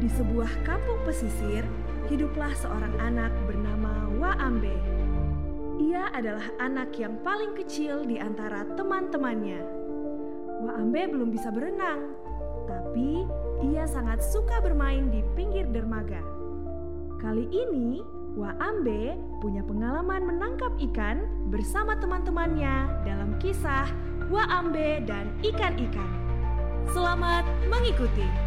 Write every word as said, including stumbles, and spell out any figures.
Di sebuah kampung pesisir, hiduplah seorang anak bernama Waambe. Ia adalah anak yang paling kecil di antara teman-temannya. Waambe belum bisa berenang, tapi ia sangat suka bermain di pinggir dermaga. Kali ini, Waambe punya pengalaman menangkap ikan bersama teman-temannya dalam kisah Waambe dan Ikan-Ikan. Selamat mengikuti!